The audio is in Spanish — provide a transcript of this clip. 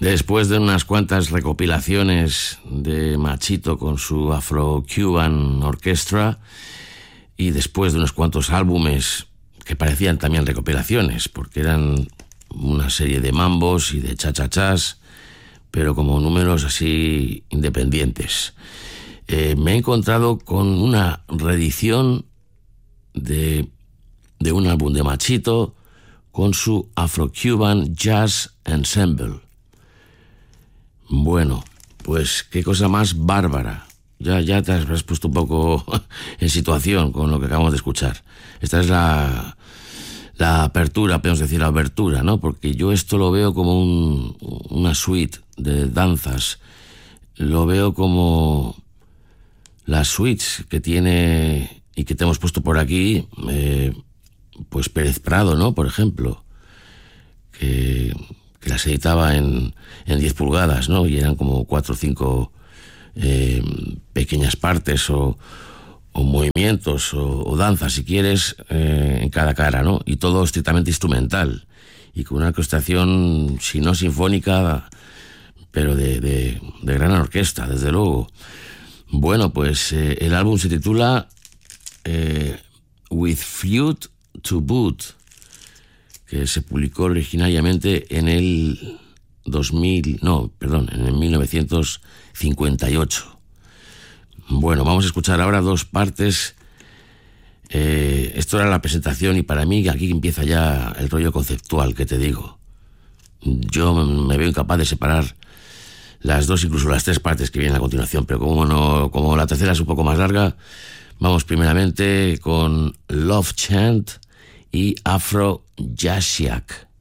Después de unas cuantas recopilaciones de Machito con su Afro-Cuban Orchestra y después de unos cuantos álbumes que parecían también recopilaciones, porque eran una serie de mambos y de cha-cha-chas, pero como números así independientes, me he encontrado con una reedición de un álbum de Machito con su Afro-Cuban Jazz Ensemble. Bueno, pues qué cosa más bárbara. Ya te has puesto un poco en situación con lo que acabamos de escuchar. Esta es la apertura, podemos decir la abertura, ¿no? Porque yo esto lo veo como una suite de danzas. Lo veo como las suites que tiene y que te hemos puesto por aquí, pues Pérez Prado, ¿no? Por ejemplo, que las editaba en 10 pulgadas, ¿no? Y eran como 4 o 5 pequeñas partes o movimientos o danzas, si quieres, en cada cara, ¿no? Y todo estrictamente instrumental y con una orquestación, si no sinfónica, pero de gran orquesta, desde luego. Bueno, pues el álbum se titula With Flute to Boot, que se publicó originariamente en el 1958. Bueno, vamos a escuchar ahora dos partes. Esto era la presentación y para mí aquí empieza ya el rollo conceptual que te digo. Yo me veo incapaz de separar las dos, incluso las tres partes que vienen a continuación, pero como la tercera es un poco más larga, vamos primeramente con Love Chant y Afro Jazziac.